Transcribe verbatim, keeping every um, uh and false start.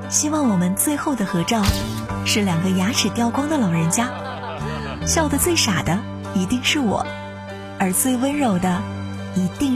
希望我们最后的合照是两个牙齿掉光的老人家，笑得最傻的一定是我，而最温柔的一定